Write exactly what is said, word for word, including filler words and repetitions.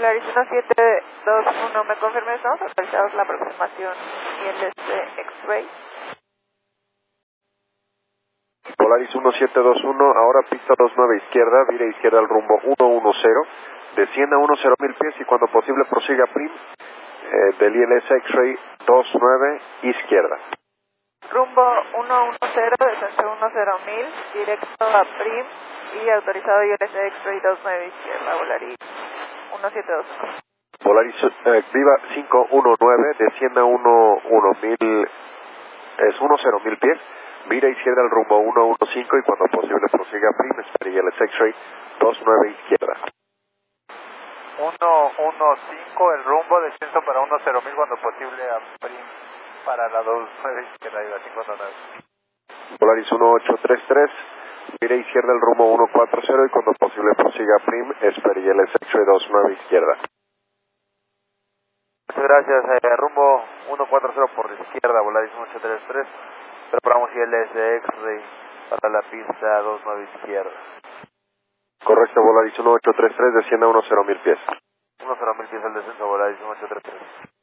Polaris uno siete dos uno, ¿me confirma? Estamos autorizados la aproximación y el este X-Ray. Polaris uno siete dos uno, ahora pista dos nueve izquierda, vira izquierda al rumbo uno uno cero, descienda uno cero mil pies y cuando posible prosiga P R I M eh, del I L S X-Ray dos nueve izquierda. Rumbo uno uno cero, descenso uno cero mil, directo a P R I M y autorizado I L S X-Ray dos nueve izquierda, Polaris uno siete dos uno. Polaris eh, Viva cinco uno nueve, descienda uno uno mil, es uno cero mil pies, vira izquierda al rumbo uno uno cinco y cuando posible prosiga P R I M, espere I L S X-Ray dos nueve izquierda. uno uno cinco, el rumbo, descenso para uno cero mil cuando posible a P R I M para la dos nueve izquierda y la cinco nueve. Polaris uno ocho tres tres, vira izquierda al rumbo uno cuatro cero y cuando posible prosiga P R I M, espere I L S X-Ray dos nueve izquierda. Muchas gracias, eh, rumbo uno cuatro cero por la izquierda, Polaris uno ocho tres tres, preparamos I L S X-Ray para la pista dos nueve izquierda. Correcto, Polaris uno ocho tres tres, descienda uno cero mil pies. uno cero mil pies el descenso, Polaris uno ocho tres tres.